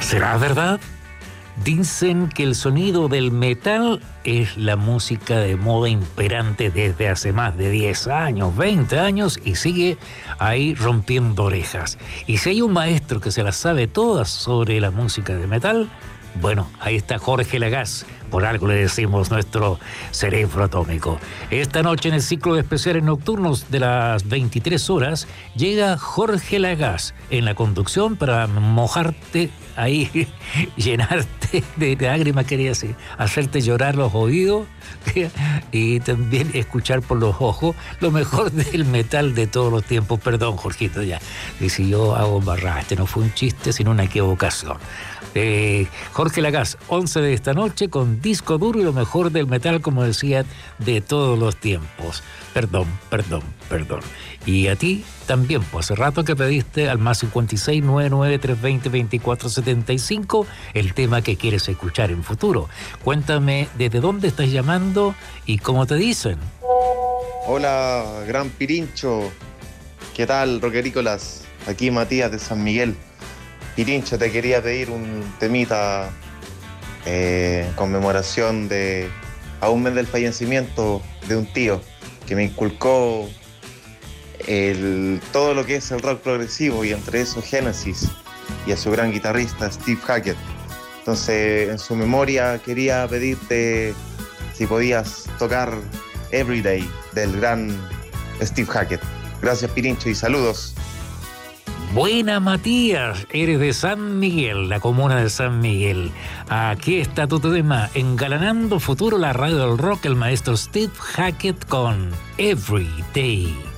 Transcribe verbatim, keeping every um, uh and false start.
¿Será verdad? Dicen que el sonido del metal es la música de moda imperante desde hace más de diez años, veinte años y sigue ahí rompiendo orejas. Y si hay un maestro que se las sabe todas sobre la música de metal, bueno, ahí está Jorge Lagasse. Por algo le decimos nuestro cerebro atómico. Esta noche en el ciclo de especiales nocturnos de las veintitrés horas llega Jorge Lagasse en la conducción para mojarte ahí, llenarte de lágrimas, quería decir, hacerte llorar los oídos y también escuchar por los ojos lo mejor del metal de todos los tiempos. Perdón, Jorgito, ya. Y si yo hago barraste, no fue un chiste, sino una equivocación. Eh, Jorge Lagasse, once de esta noche con disco duro y lo mejor del metal, como decía, de todos los tiempos. Perdón, perdón, perdón. Y a ti también, pues hace rato que pediste al más cincuenta y seis, noventa y nueve, trescientos veinte, veinticuatro setenta y cinco el tema que quieres escuchar en futuro. Cuéntame desde dónde estás llamando y cómo te dicen. Hola, gran Pirincho. ¿Qué tal, rockerícolas? Aquí Matías de San Miguel. Pirincho, te quería pedir un temita eh, en conmemoración de a un mes del fallecimiento de un tío que me inculcó el, todo lo que es el rock progresivo, y entre eso Genesis, y a su gran guitarrista Steve Hackett. Entonces, en su memoria quería pedirte si podías tocar Everyday del gran Steve Hackett. Gracias, Pirincho, y saludos. Buena, Matías, eres de San Miguel, la comuna de San Miguel. Aquí está tu tema, engalanando futuro la radio del rock, el maestro Steve Hackett con Every Day.